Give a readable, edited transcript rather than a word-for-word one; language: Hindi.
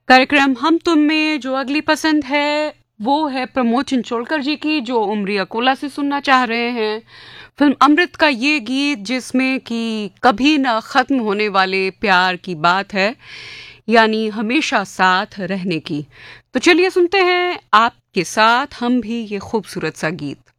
कार्यक्रम हम तुम में जो अगली पसंद है वो है प्रमोद चिंचोलकर जी की, जो उमरी अकोला से सुनना चाह रहे हैं। फिल्म अमृत का ये गीत जिसमें कि कभी ना खत्म होने वाले प्यार की बात है, यानी हमेशा साथ रहने की। तो चलिए सुनते हैं आपके साथ हम भी ये खूबसूरत सा गीत।